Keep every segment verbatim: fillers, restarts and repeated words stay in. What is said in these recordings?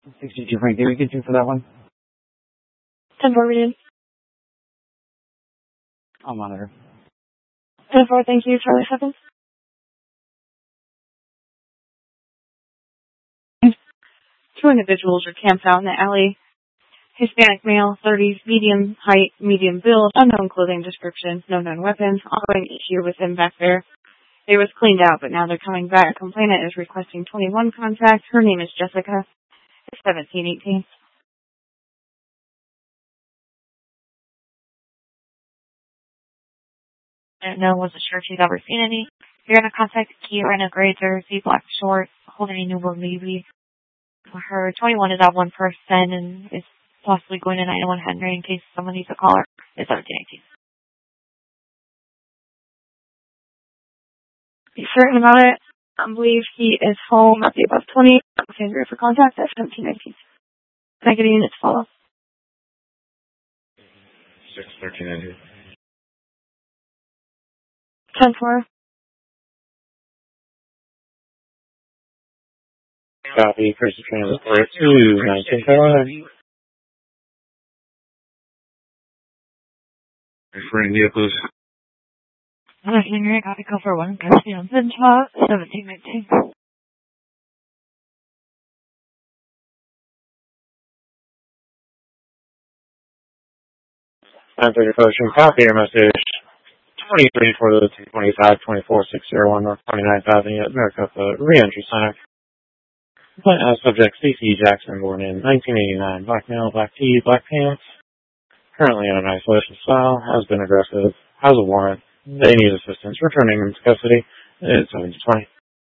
sixty-two Frank, did we get you for that one? ten four, read. I'll monitor. ten four, thank you. Charlie seven. Two individuals are camped out in the alley. Hispanic male, thirties, medium height, medium build, unknown clothing description, no known weapons, ongoing issue with them back there. It was cleaned out, but now they're coming back. Complainant is requesting twenty-one contact. Her name is Jessica. It's seventeen eighteen. I don't know, wasn't sure if you'd ever seen any. You're going to contact Kia in a gray jersey, black shorts, holding a newborn baby. Her twenty-one is at one person and is possibly going to nine one hundred in case someone needs a caller. It's seventeen eighteen. Be certain about it. I believe he is home at the above twenty. Sandra for contact at seventeen nineteen. Can I get a unit to follow? six thirteen nineteen. ten four. Copy, Christopher Transport two nineteen five. For India, please. Hello, Henry. Copy call for one. Copy on Ventura, seventeen nineteen. nine thirty Ocean, copy your message. twenty-three for the two twenty-five twenty-four six oh one North twenty-ninth Avenue at Maricopa Reentry Center. Uh, subject C C Jackson, born in nineteen eighty-nine, black male, black tee, black pants. Currently in an isolation cell, has been aggressive, has a warrant. They need assistance returning him to custody. It's seven twenty.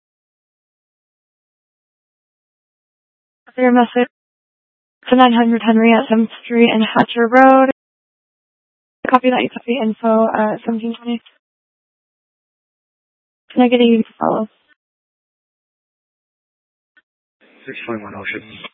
Your message to nine hundred Henry at seventh Street and Hatcher Road. Copy that. You copy info at seventeen twenty. Can I get a unit to follow? six twenty-one Ocean.